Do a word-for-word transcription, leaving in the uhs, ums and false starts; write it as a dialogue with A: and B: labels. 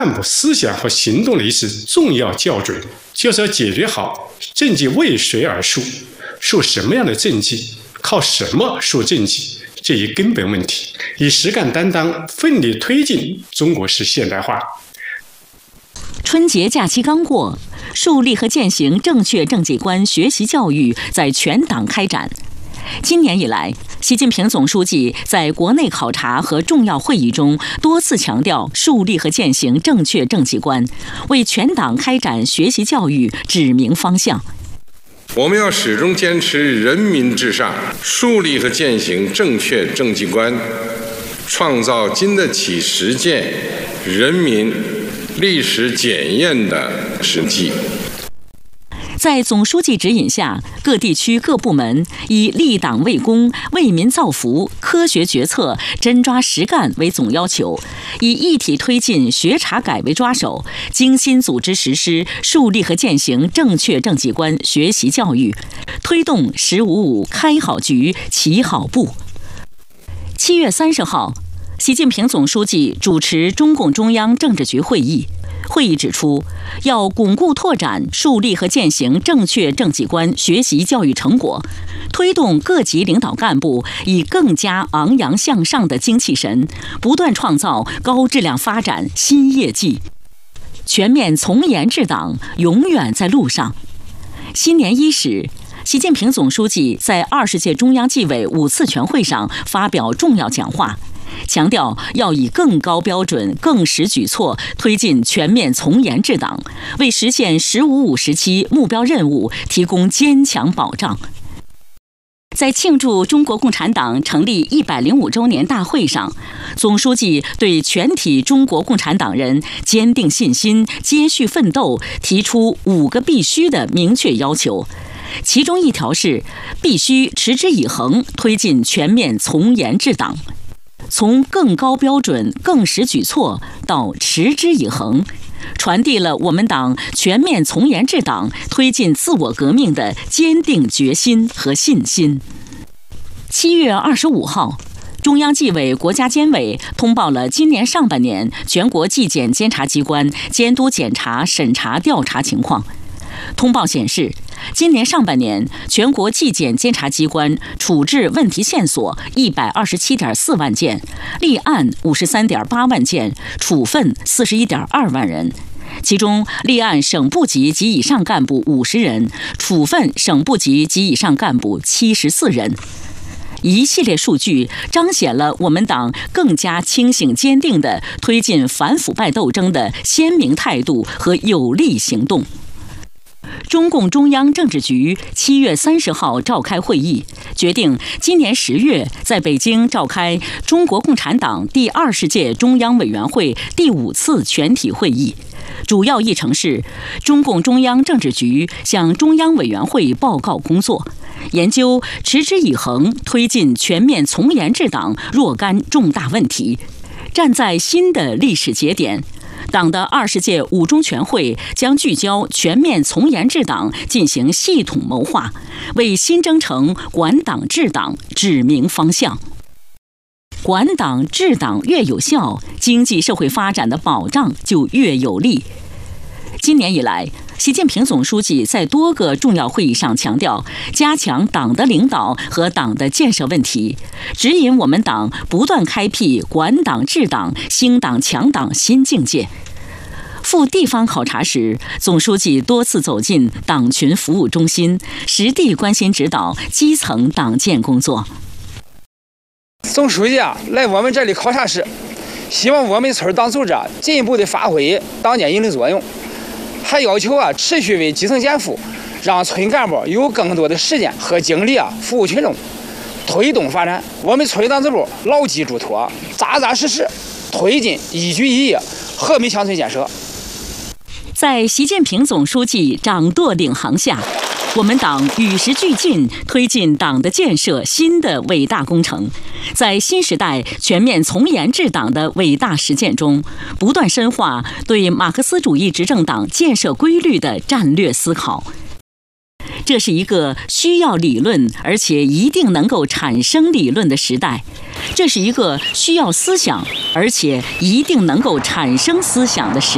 A: 干部思想和行动的一次重要校准，就是要解决好政绩为谁而树，树什么样的政绩，靠什么树政绩这一根本问题，以实干担当，奋力推进中国式现代化。
B: 春节假期刚过，树立和践行正确政绩观学习教育在全党开展。今年以来，习近平总书记在国内考察和重要会议中多次强调树立和践行正确政绩观，为全党开展学习教育指明方向。
C: 我们要始终坚持人民至上，树立和践行正确政绩观，创造经得起实践、人民历史检验的实际。
B: 在总书记指引下，各地区各部门以立党为公、为民造福、科学决策、真抓实干为总要求，以一体推进学查改为抓手，精心组织实施树立和践行正确政绩观学习教育，推动“十五五”开好局、起好步。七月三十号，习近平总书记主持中共中央政治局会议。会议指出，要巩固拓展树立和践行正确政绩观学习教育成果，推动各级领导干部以更加昂扬向上的精气神，不断创造高质量发展新业绩。全面从严治党永远在路上。新年伊始，习近平总书记在二十届中央纪委五次全会上发表重要讲话，强调要以更高标准、更实举措推进全面从严治党，为实现“十五五”时期目标任务提供坚强保障。在庆祝中国共产党成立一百零五周年大会上，总书记对全体中国共产党人坚定信心、接续奋斗提出五个必须的明确要求，其中一条是必须持之以恒推进全面从严治党。从更高标准、更实举措到持之以恒，传递了我们党全面从严治党、推进自我革命的坚定决心和信心。七月二十五号，中央纪委国家监委通报了今年上半年全国纪检监察机关监督检查、审查调查情况。通报显示，今年上半年，全国纪检监察机关处置问题线索一百二十七点四万件，立案五十三点八万件，处分四十一点二万人。其中，立案省部级及以上干部五十人，处分省部级及以上干部七十四人。一系列数据彰显了我们党更加清醒坚定地推进反腐败斗争的鲜明态度和有力行动。中共中央政治局七月三十号召开会议，决定今年十月在北京召开中国共产党第二十届中央委员会第五次全体会议。主要议程是中共中央政治局向中央委员会报告工作，研究持之以恒推进全面从严治党若干重大问题。站在新的历史节点，党的二十届五中全会将聚焦全面从严治党进行系统谋划，为新征程管党治党指明方向。管党治党越有效，经济社会发展的保障就越有力。今年以来，习近平总书记在多个重要会议上强调，加强党的领导和党的建设问题，指引我们党不断开辟管党治党、兴党强党新境界。赴地方考察时，总书记多次走进党群服务中心，实地关心指导基层党建工作。
D: 总书记啊，来我们这里考察时，希望我们村党组织啊进一步的发挥党建引领作用，还要求啊持续为基层减负，让村干部有更多的时间和精力啊服务群众，推动发展。我们村党支部牢记嘱托，扎扎实实推进一举一业和平乡村建设。
B: 在习近平总书记掌舵领航下，我们党与时俱进，推进党的建设新的伟大工程，在新时代全面从严治党的伟大实践中，不断深化对马克思主义执政党建设规律的战略思考。这是一个需要理论，而且一定能够产生理论的时代；这是一个需要思想，而且一定能够产生思想的时代。